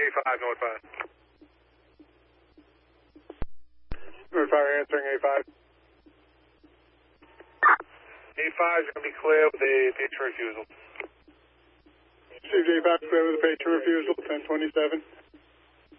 A5, North 5. North 5 answering A5. A5 is going to be clear with a patient refusal. Received A5 clear with a patient refusal, 1027.